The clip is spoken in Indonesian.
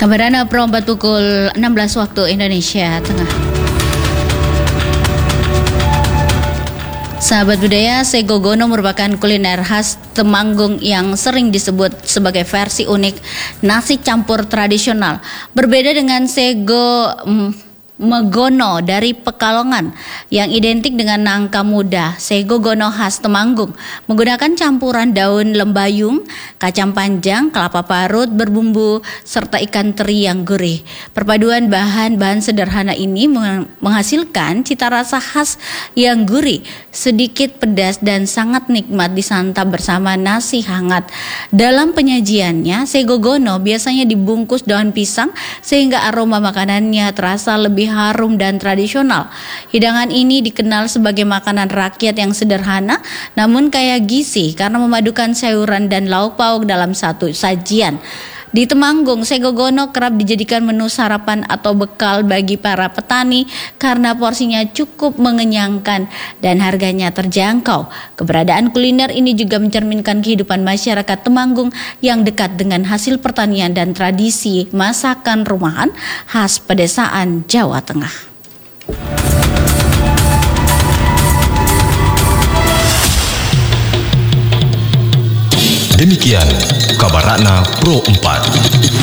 Kabarana perompat pukul 16 waktu Indonesia Tengah. Sahabat budaya, sego gono merupakan kuliner khas Temanggung yang sering disebut sebagai versi unik nasi campur tradisional. Berbeda dengan sego megono dari Pekalongan yang identik dengan nangka muda, sego gono khas Temanggung menggunakan campuran daun lembayung, kacang panjang, kelapa parut, berbumbu, serta ikan teri yang gurih. Perpaduan bahan-bahan sederhana ini menghasilkan cita rasa khas yang gurih, sedikit pedas dan sangat nikmat disantap bersama nasi hangat. Dalam penyajiannya, sego gono biasanya dibungkus daun pisang sehingga aroma makanannya terasa lebih harum dan tradisional. Hidangan ini dikenal sebagai makanan rakyat yang sederhana namun kaya gizi karena memadukan sayuran dan lauk pauk dalam satu sajian. Di Temanggung, sego gono kerap dijadikan menu sarapan atau bekal bagi para petani karena porsinya cukup mengenyangkan dan harganya terjangkau. Keberadaan kuliner ini juga mencerminkan kehidupan masyarakat Temanggung yang dekat dengan hasil pertanian dan tradisi masakan rumahan khas pedesaan Jawa Tengah. Demikian kabar Ratna Pro 4.